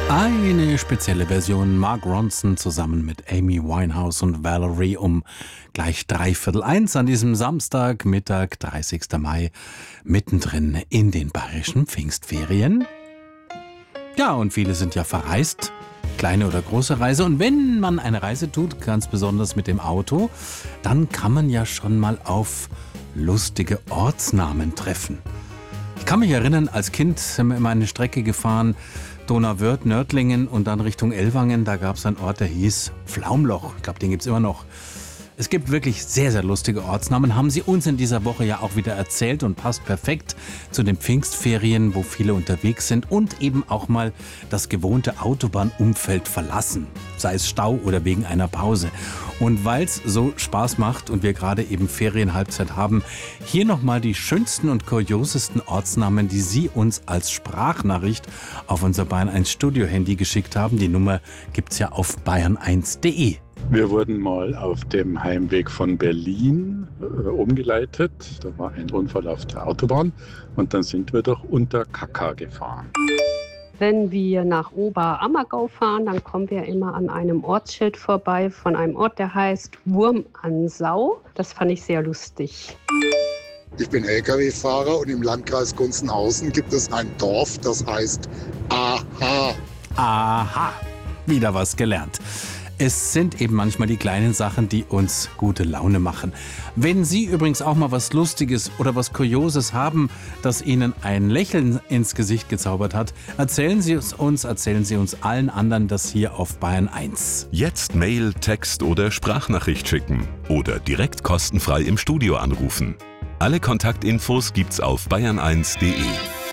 Eine spezielle Version, Mark Ronson zusammen mit Amy Winehouse und Valerie um gleich 1:15 an diesem Samstagmittag, 30. Mai, mittendrin in den bayerischen Pfingstferien. Ja, und viele sind ja verreist, kleine oder große Reise. Und wenn man eine Reise tut, ganz besonders mit dem Auto, dann kann man ja schon mal auf lustige Ortsnamen treffen. Ich kann mich erinnern, als Kind sind wir immer eine Strecke gefahren, Donauwörth, Nördlingen und dann Richtung Ellwangen. Da gab es einen Ort, der hieß Pflaumloch. Ich glaube, den gibt es immer noch. Es gibt wirklich sehr, sehr lustige Ortsnamen. Haben Sie uns in dieser Woche ja auch wieder erzählt und passt perfekt zu den Pfingstferien, wo viele unterwegs sind und eben auch mal das gewohnte Autobahnumfeld verlassen. Sei es Stau oder wegen einer Pause. Und weil es so Spaß macht und wir gerade eben Ferienhalbzeit haben, hier nochmal die schönsten und kuriosesten Ortsnamen, die Sie uns als Sprachnachricht auf unser Bayern 1 Studio-Handy geschickt haben. Die Nummer gibt's ja auf bayern1.de. Wir wurden mal auf dem Heimweg von Berlin umgeleitet. Da war ein Unfall auf der Autobahn und dann sind wir durch Unterkacker gefahren. Wenn wir nach Oberammergau fahren, dann kommen wir immer an einem Ortsschild vorbei von einem Ort, der heißt Wurmansau. Das fand ich sehr lustig. Ich bin Lkw-Fahrer und im Landkreis Gunzenhausen gibt es ein Dorf, das heißt Aha. Aha, wieder was gelernt. Es sind eben manchmal die kleinen Sachen, die uns gute Laune machen. Wenn Sie übrigens auch mal was Lustiges oder was Kurioses haben, das Ihnen ein Lächeln ins Gesicht gezaubert hat, erzählen Sie es uns, erzählen Sie uns allen anderen das hier auf Bayern 1. Jetzt Mail, Text oder Sprachnachricht schicken oder direkt kostenfrei im Studio anrufen. Alle Kontaktinfos gibt's auf bayern1.de.